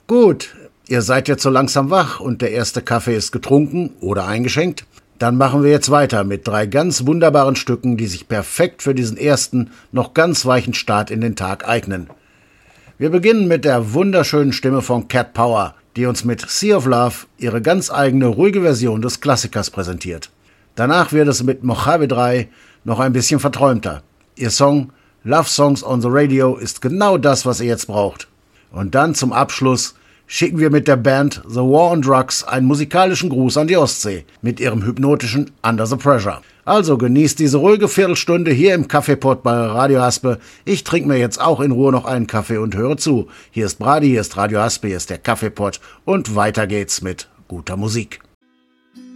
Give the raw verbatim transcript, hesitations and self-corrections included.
Gut, ihr seid jetzt so langsam wach und der erste Kaffee ist getrunken oder eingeschenkt. Dann machen wir jetzt weiter mit drei ganz wunderbaren Stücken, die sich perfekt für diesen ersten, noch ganz weichen Start in den Tag eignen. Wir beginnen mit der wunderschönen Stimme von Cat Power, die uns mit Sea of Love ihre ganz eigene ruhige Version des Klassikers präsentiert. Danach wird es mit Mojave drei noch ein bisschen verträumter. Ihr Song Love Songs on the Radio ist genau das, was ihr jetzt braucht. Und dann zum Abschluss schicken wir mit der Band The War on Drugs einen musikalischen Gruß an die Ostsee mit ihrem hypnotischen Under the Pressure. Also genießt diese ruhige Viertelstunde hier im Kaffeepot bei Radio Haspe. Ich trinke mir jetzt auch in Ruhe noch einen Kaffee und höre zu. Hier ist Brady, hier ist Radio Haspe, hier ist der Kaffeepot und weiter geht's mit guter Musik.